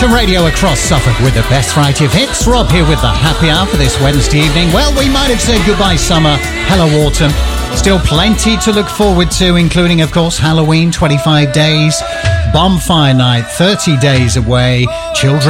Nation Radio across Suffolk with the best variety of hits. Rob here with the happy hour for this Wednesday evening. Well, we might have said goodbye summer, hello autumn. Still plenty to look forward to, including, of course, Halloween, 25 days, Bonfire Night, 30 days away, Children